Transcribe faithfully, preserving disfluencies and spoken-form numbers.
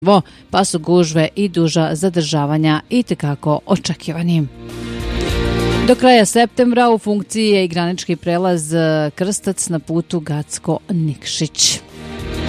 pa su gužve i duža zadržavanja itekako očekivani. Do kraja septembra u funkciji je i granički prelaz Krstac na putu Gacko-Nikšić.